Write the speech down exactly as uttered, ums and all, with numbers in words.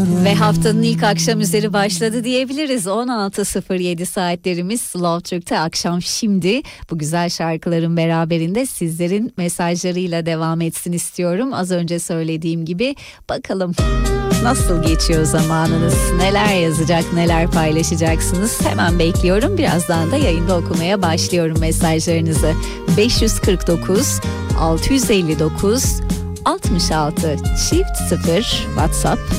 Ve haftanın ilk akşam üzeri başladı diyebiliriz. on altı sıfır yedi saatlerimiz Slow Türk'te akşam şimdi. Bu güzel şarkıların beraberinde sizlerin mesajlarıyla devam etsin istiyorum. Az önce söylediğim gibi bakalım nasıl geçiyor zamanınız? Neler yazacak, neler paylaşacaksınız? Hemen bekliyorum. Birazdan da yayında okumaya başlıyorum mesajlarınızı. beş yüz kırk dokuz altı yüz elli dokuz altmış altı çift sıfır WhatsApp